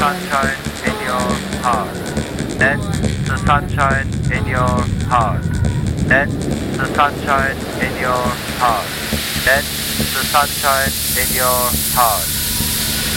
sunshine in your heart. Let the sunshine in your heart. Let the sunshine in your heart. Let the sunshine in your heart.